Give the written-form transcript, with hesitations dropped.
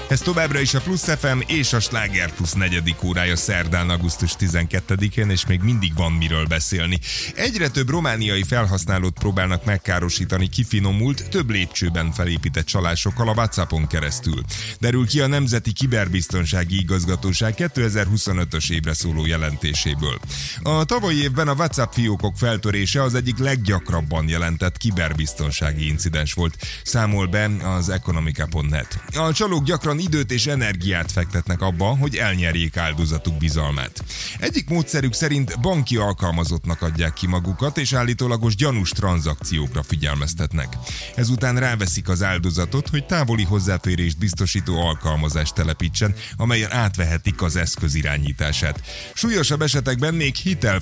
Ez továbbra is a Plusz FM és a Sláger Plusz 4. órája szerdán, augusztus 12-én, és még mindig van miről beszélni. Egyre több romániai felhasználót próbálnak megkárosítani kifinomult, több lépcsőben felépített csalásokkal a WhatsAppon keresztül. Derül ki a Nemzeti Kiberbiztonsági Igazgatóság 2025-ös évre szóló jelentéséből. A tavalyi évben a WhatsApp fiókok feltörése az egyik leggyakrabban jelentett kiberbiztonsági incidens volt, számol be az Economica.net. A csalók gyakran időt és energiát fektetnek abba, hogy elnyerjék áldozatuk bizalmát. Egyik módszerük szerint banki alkalmazottnak adják ki magukat, és állítólagos gyanús tranzakciókra figyelmeztetnek. Ezután ráveszik az áldozatot, hogy távoli hozzáférést biztosító alkalmazást telepítsen, amelyen átvehetik az eszköz irányítását. Súlyosabb esetekben még